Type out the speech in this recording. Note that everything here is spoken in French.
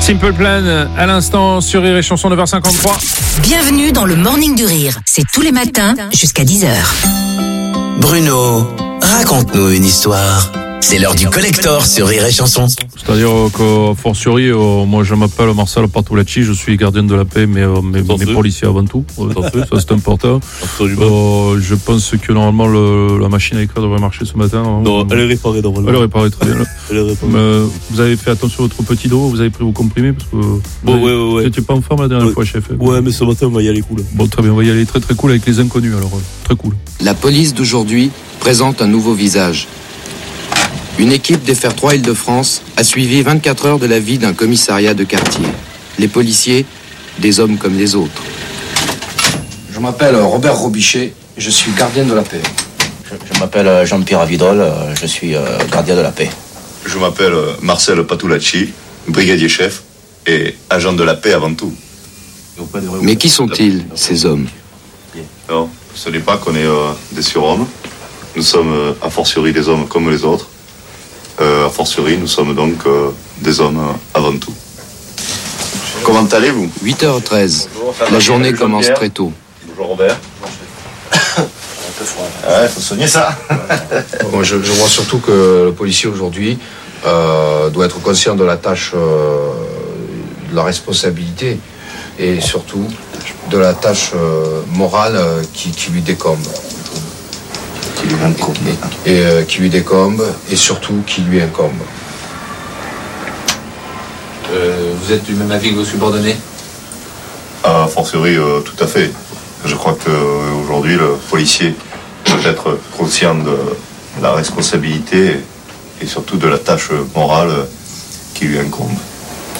Simple Plan, à l'instant sur Rire et Chanson 9h53. Bienvenue dans le Morning du Rire. C'est tous les matins jusqu'à 10h. Bruno, raconte-nous une histoire. C'est l'heure du collector sur Rire et Chanson. C'est-à-dire qu'à fortiori, moi je m'appelle Marcel Patulacci, je suis gardien de la paix, mais policier avant tout. Ça c'est important. Je pense que normalement la machine à écrire devrait marcher ce matin. Non, elle est réparée normalement. Elle est réparée, très bien. Vous avez fait attention à votre petit dos, vous avez pris vos comprimés parce que vous n'étiez pas en forme la dernière fois, chef. Ouais, mais ce matin on va y aller cool. Bon, très bien, on va y aller très très cool avec les inconnus alors, très cool. La police d'aujourd'hui présente un nouveau visage. Une équipe des Fers 3 Île-de-France a suivi 24 heures de la vie d'un commissariat de quartier. Les policiers, des hommes comme les autres. Je m'appelle Robert Robichet, je suis gardien de la paix. Je m'appelle Jean-Pierre Avidol, je suis gardien de la paix. Je m'appelle Marcel Patulacci, brigadier chef et agent de la paix avant tout. Mais qui sont-ils, ces hommes ? Non, ce n'est pas qu'on est des surhommes. Nous sommes a fortiori des hommes comme les autres. A fortiori, nous sommes donc des hommes avant tout. Comment allez-vous ? 8h13. La journée commence très tôt. Bonjour Robert. Il faut soigner ça. Moi, je vois surtout que le policier aujourd'hui doit être conscient de la tâche, de la responsabilité et surtout de la tâche morale qui lui décombe. Qui lui décombe et surtout qui lui incombe. Vous êtes du même avis que vos subordonnés ? A fortiori, tout à fait. Je crois qu'aujourd'hui, le policier doit être conscient de la responsabilité et surtout de la tâche morale qui lui incombe.